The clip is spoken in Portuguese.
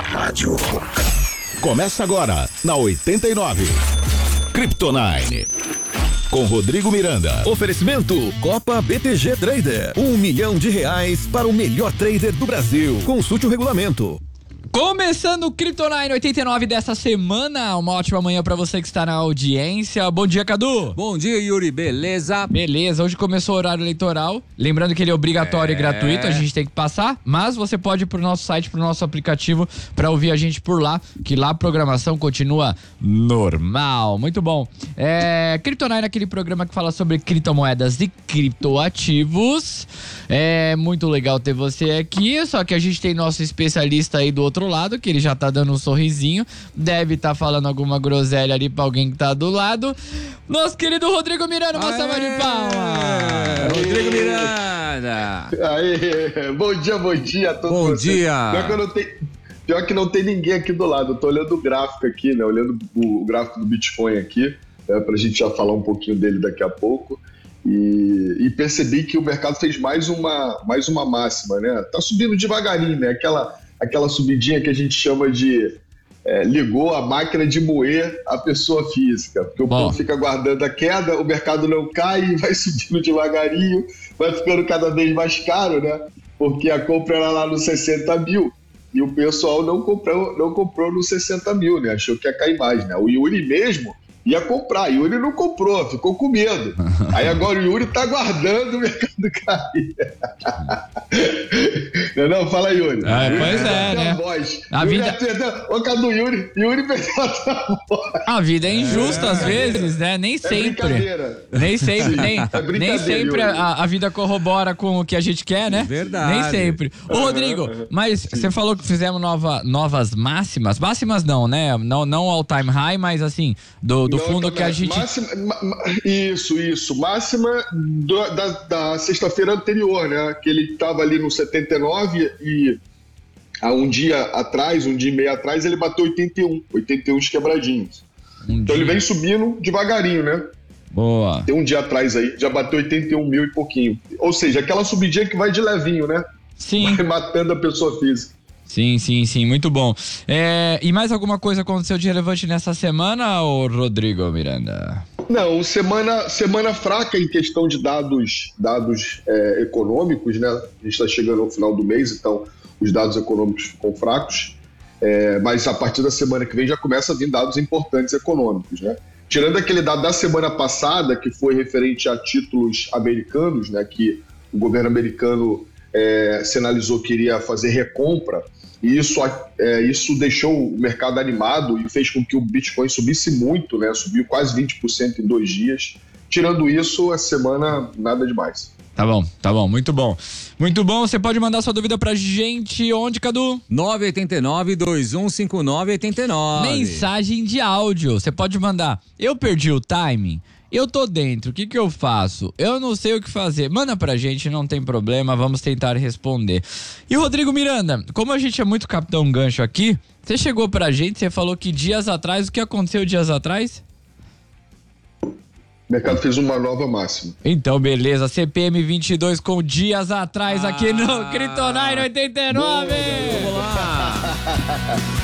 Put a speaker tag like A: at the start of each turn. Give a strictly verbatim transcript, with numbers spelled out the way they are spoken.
A: Rádio começa agora na oitenta e nove. Kryptonine com Rodrigo Miranda.
B: Oferecimento Copa B T G Trader. Um milhão de reais para o melhor trader do Brasil. Consulte o regulamento.
C: Começando o Kryptonine oitenta e nove dessa semana, uma ótima manhã pra você que está na audiência. Bom dia, Cadu.
D: Bom dia, Yuri, beleza?
C: Beleza, hoje começou o horário eleitoral, lembrando que ele é obrigatório é. e gratuito, a gente tem que passar, mas você pode ir pro nosso site, pro nosso aplicativo, pra ouvir a gente por lá, que lá a programação continua normal. Muito bom. É, Kryptonine é aquele programa que fala sobre criptomoedas e criptoativos. É muito legal ter você aqui, só que a gente tem nosso especialista aí do outro lado, que ele já tá dando um sorrisinho, deve estar tá falando alguma groselha ali pra alguém que tá do lado. Nosso querido Rodrigo Miranda, uma salva de palmas.
D: Rodrigo Miranda.
E: Aê, bom dia, bom dia a todos.
D: Bom
E: vocês.
D: dia.
E: Pior que, eu não tenho, pior que não tem ninguém aqui do lado, eu tô olhando o gráfico aqui, né, olhando o, o gráfico do Bitcoin aqui, né, pra gente já falar um pouquinho dele daqui a pouco. E, e percebi que o mercado fez mais uma, mais uma máxima, né? Tá subindo devagarinho, né? Aquela, aquela subidinha que a gente chama de é, ligou a máquina de moer a pessoa física, porque o
C: Bom.
E: povo fica aguardando a queda, o mercado não cai, vai subindo devagarinho, vai ficando cada vez mais caro, né? Porque a compra era lá nos sessenta mil e o pessoal não comprou, não comprou nos sessenta mil, né? Achou que ia cair mais, né? O Yuri mesmo ia comprar, Yuri não comprou, ficou com medo. Aí agora o Yuri tá aguardando o mercado cair. Não, não, fala Yuri.
C: Ah,
E: Yuri
C: pois é, né?
E: A voz.
C: A
E: Yuri
C: vida...
E: Perdeu... Ô, Cadu, Yuri, Yuri perdeu a voz.
C: A vida é injusta é, às vezes, né? Nem sempre.
E: É
C: nem sempre, nem,
E: é
C: nem sempre a, a vida corrobora com o que a gente quer, né?
D: Verdade.
C: Nem sempre. Ô, Rodrigo, mas Sim. você falou que fizemos nova, novas máximas. Máximas não, né? Não, não all time high, mas assim, do, do
E: não,
C: fundo
E: não,
C: que a gente...
E: Máxima, isso, isso. Máxima do, da, da sexta-feira anterior, né? Que ele estava ali no setenta e nove e há um dia atrás, um dia e meio atrás, ele bateu oitenta e um. oitenta e um quebradinhos. Um então dia. Ele vem subindo devagarinho, né?
C: Boa.
E: Tem um dia atrás aí, já bateu oitenta e um mil e pouquinho. Ou seja, aquela subidinha que vai de levinho, né?
C: Sim.
E: Vai matando a pessoa física.
C: Sim, sim, sim, muito bom. É, e mais alguma coisa aconteceu de relevante nessa semana, ô Rodrigo Miranda?
E: Não, semana, semana fraca em questão de dados, dados é, econômicos, né? A gente está chegando ao final do mês, então os dados econômicos ficam fracos, é, mas a partir da semana que vem já começa a vir dados importantes econômicos, né? Tirando aquele dado da semana passada, que foi referente a títulos americanos, né? Que o governo americano é, sinalizou que iria fazer recompra, e isso, é, isso deixou o mercado animado e fez com que o Bitcoin subisse muito, né? Subiu quase vinte por cento em dois dias. Tirando isso, a semana nada demais.
C: Tá bom, tá bom, muito bom. Muito bom, você pode mandar sua dúvida pra gente onde, Cadu?
D: nove oito nove, dois um cinco nove, oito nove.
C: Mensagem de áudio, você pode mandar. Eu perdi o timing? Eu tô dentro, o que que eu faço? Eu não sei o que fazer. Manda pra gente, não tem problema, vamos tentar responder. E Rodrigo Miranda, como a gente é muito Capitão Gancho aqui, você chegou pra gente, você falou que dias atrás, o que aconteceu dias atrás?
E: O mercado fez uma nova máxima.
C: Então, beleza, C P M vinte e dois com dias atrás ah, aqui no Kryptonine oitenta e nove.
D: Boa, vamos lá.